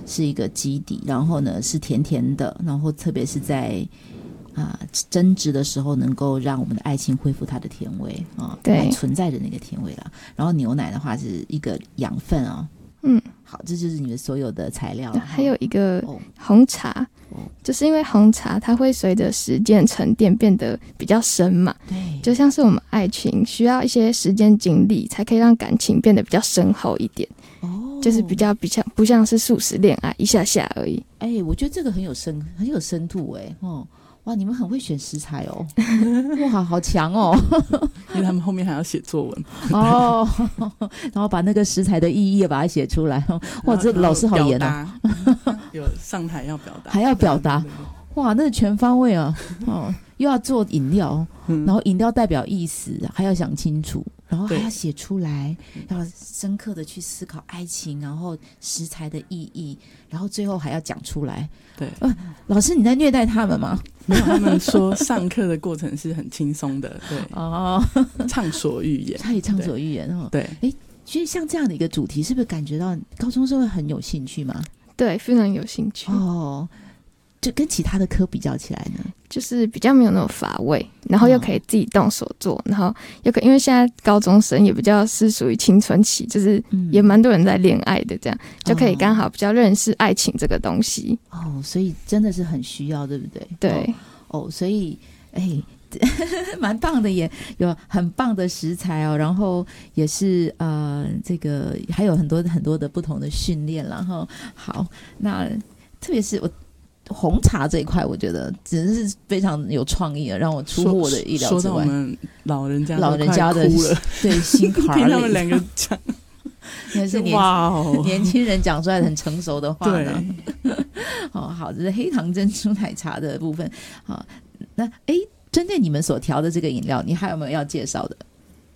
是一个基底，然后呢是甜甜的，然后特别是在争执的时候能够让我们的爱情恢复它的甜味对， 还存在着那个甜味啦。然后牛奶的话是一个养分好，这就是你们所有的材料。 还有一个红茶就是因为红茶它会随着时间沉淀变得比较深嘛， 对， 就像是我们爱情需要一些时间精力才可以让感情变得比较深厚一点就是比较不像是速食恋爱一下下而已。 我觉得这个很有深度哇，你们很会选食材哇，好强因为他们后面还要写作文然后把那个食材的意义也把它写出来哇，这老师好严有上台要表达， 还要表达，哇，那全方位又要做饮料然后饮料代表意思还要想清楚，然后还要写出来，要深刻的去思考爱情，然后食材的意义，然后最后还要讲出来。 对， 老师你在虐待他们吗？ 没有，他们说上课的过程是很轻松的，对畅所欲言， 可以畅所欲言对， 所以像这样的一个主题是不是感觉到高中生会很有兴趣吗？ 对，非常有兴趣就跟其他的科比较起来呢， 就是比较没有那种乏味，然后又可以自己动手做然后又可以因为现在高中生也比较是属于青春期，就是也蛮多人在恋爱的，这样就可以刚好比较认识爱情这个东西所以真的是很需要，对不对？ 对所以蛮棒的耶，有很棒的食材然后也是这个还有很多很多的不同的训练啦好，那特别是我红茶这一块我觉得真是非常有创意了，让我出乎我的意料之外。 说到我们老人家的哭了对心坎里听他们两个讲那是年轻人讲出来很成熟的话呢好，这是黑糖珍珠奶茶的部分好，那针对你们所调的这个饮料你还有没有要介绍的？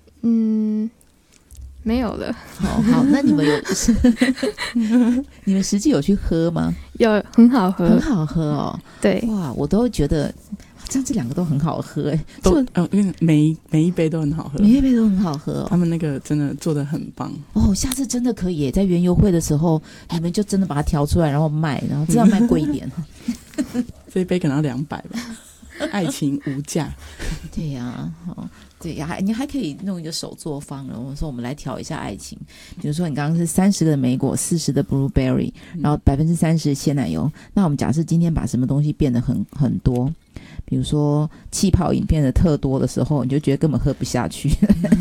没有了好，那你们有你们实际有去喝吗？ 有，很好喝， 很好喝对， 哇，我都觉得这样这两个都很好喝每一杯都很好喝， 每一杯都很好喝他们那个真的做得很棒下次真的可以在园游会的时候你们就真的把它调出来然后卖，然后这样卖贵一点这一杯可能要200吧爱情无价对呀对呀，你还可以弄一个手作坊，然后说我们来调一下爱情，比如说你刚刚是30个的莓果，40的 blueberry， 然后30%鲜奶油，那我们假设今天把什么东西变得很多，比如说气泡饮变得特多的时候，你就觉得根本喝不下去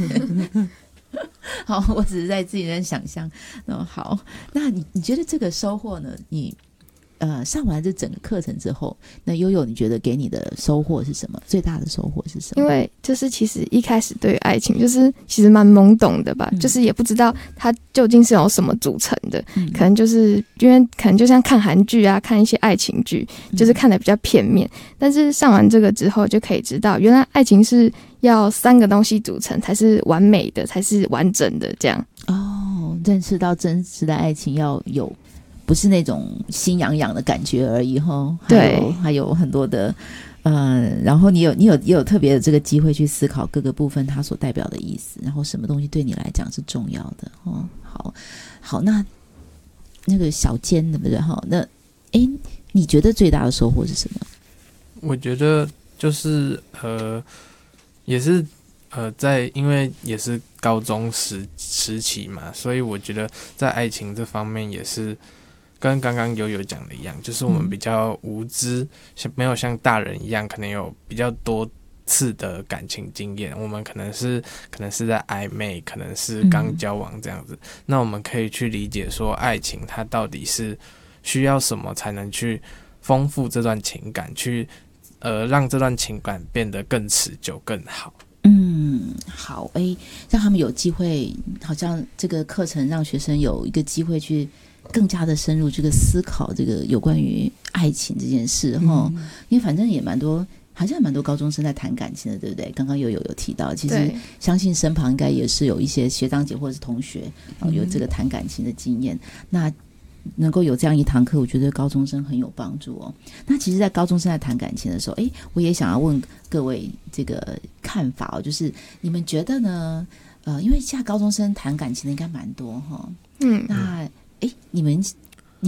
好，我只是在自己在想象好，那你觉得这个收获呢，你上完这整个课程之后，那悠悠你觉得给你的收获是什么？最大的收获是什么？ 因为就是其实一开始对于爱情就是其实蛮懵懂的吧，就是也不知道它究竟是由什么组成的，可能就是因为可能就像看韩剧看一些爱情剧，就是看得比较片面，但是上完这个之后就可以知道原来爱情是要3个东西组成才是完美的，才是完整的这样认识到真实的爱情要有不是那种心痒痒的感觉而已对， 还有很多的然后你有特别的这个机会去思考各个部分它所代表的意思，然后什么东西对你来讲是重要的好，那个小尖对不对那你觉得最大的收获是什么？ 我觉得就是也是因为也是高中时期嘛，所以我觉得在爱情这方面也是跟刚刚悠悠讲的一样，就是我们比较无知，没有像大人一样可能有比较多次的感情经验，我们可能是在暧昧，可能是刚交往这样子，那我们可以去理解说爱情它到底是需要什么才能去丰富这段情感，去让这段情感变得更持久更好。 好让他们有机会，好像这个课程让学生有一个机会去更加的深入这个思考这个有关于爱情这件事因为反正也蛮多好像蛮多高中生在谈感情的，对不对？刚刚有提到，其实相信身旁应该也是有一些学长姐或者是同学有这个谈感情的经验，那能够有这样一堂课，我觉得高中生很有帮助那其实在高中生在谈感情的时候我也想要问各位这个看法就是你们觉得呢因为现在高中生谈感情的应该蛮多那你们